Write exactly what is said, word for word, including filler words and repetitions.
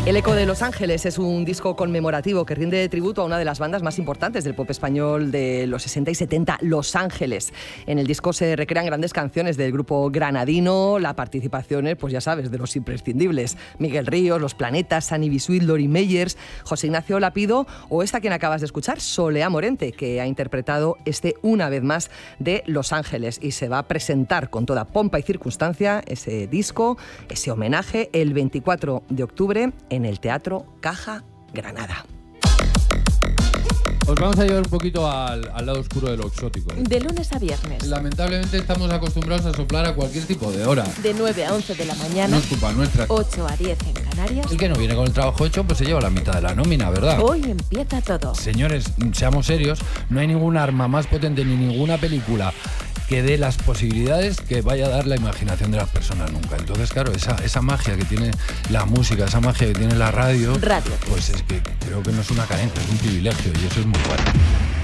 El Eco de Los Ángeles es un disco conmemorativo que rinde tributo a una de las bandas más importantes del pop español de los sesenta y setenta, Los Ángeles. En el disco se recrean grandes canciones del grupo granadino, la participación, pues ya sabes, de los imprescindibles: Miguel Ríos, Los Planetas, Sunny Bisuit, Lori Meyers, José Ignacio Lapido o esta quien acabas de escuchar, Soleá Morente, que ha interpretado este Una vez más de Los Ángeles, y se va a presentar con toda pompa y circunstancia ese disco, ese homenaje, el veinticuatro de octubre en el Teatro Caja Granada. Os vamos a llevar un poquito al, al lado oscuro de lo exótico, ¿eh? De lunes a viernes. Lamentablemente estamos acostumbrados a soplar a cualquier tipo de hora. De nueve a once de la mañana. No es culpa nuestra. ocho a diez en Canarias. El que no viene con el trabajo hecho, pues se lleva la mitad de la nómina, ¿verdad? Hoy empieza todo. Señores, seamos serios, no hay ningún arma más potente ni ninguna película que dé las posibilidades que vaya a dar la imaginación de las personas nunca. Entonces, claro, esa, esa magia que tiene la música, esa magia que tiene la radio, Radio. pues es que creo que no es una carencia, es un privilegio y eso es muy bueno.